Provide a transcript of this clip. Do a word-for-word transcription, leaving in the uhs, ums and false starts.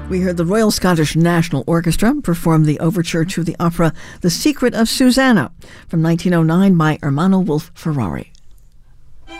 We heard the Royal Scottish National Orchestra perform the overture to the opera The Secret of Susanna from nineteen oh nine by Ermanno Wolf-Ferrari.